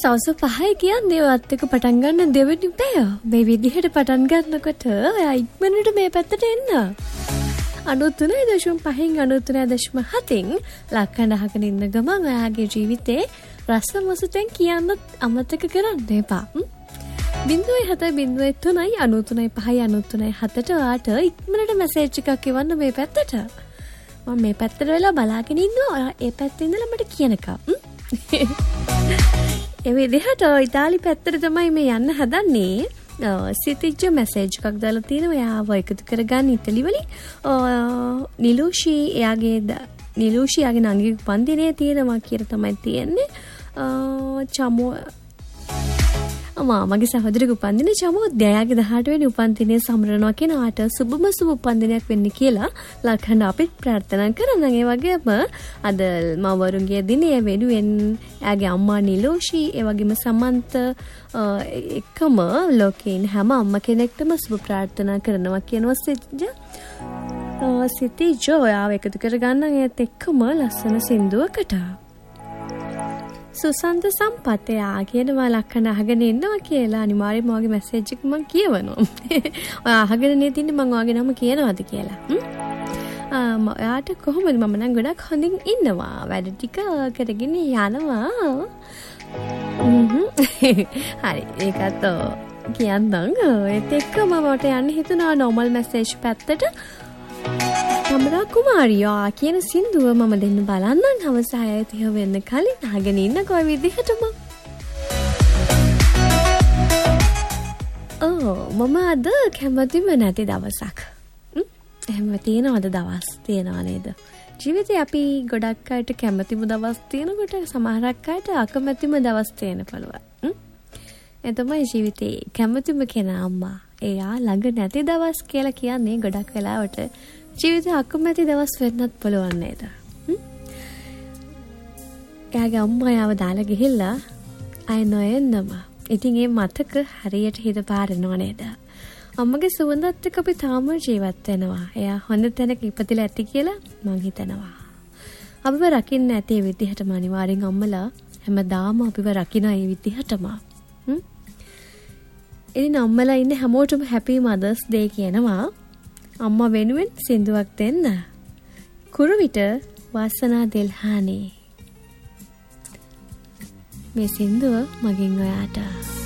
සවස් 5 කියන්නේ ඔයත් එක්ක පටන් ගන්න දෙවෙනි පැය. මේ විදිහට පටන් ගන්නකොට ඔයා ඉක්මනට මේ පැත්තට එන්න. 93.5න් 93.7න් ලක්කන අහගෙන ඉන්න ගමන් ඔයාගේ ජීවිතේ රස මොසුතෙන් කියන්න අමතක කරන්න එපා. 07.3 93.5 93.7ට ඔයාට ඉක්මනට මැසේජ් එකක් එවන්න මේ පැත්තට. මම මේ පැත්තට වෙලා බලාගෙන ඉන්නවා. ඔයා ඒ පැත්තේ ඉඳලා මට කියනකම්. ඒ විදිහට ඉතාලි පැත්තට තමයි මේ යන්න හදන්නේ. සිතිජ්ජ මැසේජ් එකක් දාලා තියෙනවා. එයාව එකතු කරගන්න ඉතලි වලින්. නිලූෂි එයාගේ නංගිගේ උපන්දිනේ තියෙනවා කියලා තමයි තියෙන්නේ. චමෝ මගේ සහෝදරගේ උපන්දිනේ චමෝ එයාගේ 18 වෙනි උපන්දිනේ සමරනවා කියන ආට සුබම සුබ උපන්දිනයක් වෙන්න කියලා ලක්හඬ අපිත් ප්‍රාර්ථනා කරනවා. ඒ වගේම අද මවරුන්ගේ දිනේ වෙනුවෙන් එයාගේ අම්මා නිලෝෂි ඒ වගේම සමන්ත එකම ලෝකේන හැම අම්ම කෙනෙක්ටම සුබ ප්‍රාර්ථනා කරනවා කියනවා සිතිජෝ ඔයාව එකතු කරගන්න ඒත් එක්කම ලස්සන සින්දුවකට. සුසන්ත සම්පත් එයා කියනවා ලක්කන අහගෙන ඉන්නවා කියලා. අනිවාර්යයෙන්ම ඔයාගේ මැසේජ් එක මම කියවනවා. ඔයා අහගෙන ඉඳින්නේ මම ඔයාගේ නම කියනවාද කියලා. ඔයාට කොහොමද? මම නම් ගොඩක් හොඳින් ඉන්නවා. වැඩ ටික කරගෙන යනවා. හරි ඒකත් කියන්නම්. ඒත් එක්කම මට යන්න හිතුණා normal message පැත්තට. කමරා කුමාරියා කියන සින්දුව මම දෙන්න බලන්නම්. හවස 6:30 වෙන්න කලින් අහගෙන ඉන්න කොයි විදිහටම. මම අද කැමතිම නැති දවසක්. එහෙම තියෙනවද දවස්? තියෙනවා නේද? ජීවිතේ අපි ගොඩක් අයට කැමතිම දවස් තියෙනකොට සමහරක් අයට අකමැතිම දවස් තියෙන පුළුවන්. ඒ තමයි ජීවිතේ කැමතිම කෙනා අම්මා. එයා ළඟ නැති දවස් කියලා කියන්නේ ගොඩක් වෙලාවට ජීවිතේ අකමැති දවස් වෙන්නත් පුළුවන් නේද? එයාගේ අම්මා යාව දාලා ගිහිල්ලා අය නොයෙන්නම. ඉතින් ඒ මතක හරියට හිත පාරනවා නේද? අම්මගේ සුවඳත් එක්ක අපි තාම ජීවත් වෙනවා. එයා හොඳ තැනක ඉපදිලා ඇති කියලා මං හිතනවා. අපිව රකින්න ඇති ඒ විදිහටම අනිවාර්යෙන් අම්මලා හැමදාම අපිව රකින්න ඒ විදිහටම. ඉතින් අම්මලා ඉන්නේ හැමෝටම හැපි මදර්ස් ඩේ කියනවා. අම්මා වෙනුවෙන් සින්දුවක් දෙන්න. කුරුවිට වාසනා දෙල්හානේ. මේ සින්දුව මගෙන් ඔයාට